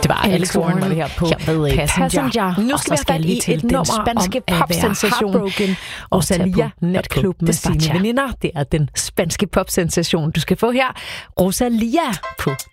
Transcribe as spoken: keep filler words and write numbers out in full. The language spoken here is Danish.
Det var Alex Warren, var det her på Passenger. Passenger. Nu skal vi have fat i et nummer spanske popsensation Rosalia, natklub med sine veninder. Det er den spanske popsensation, du skal få her. Rosalia på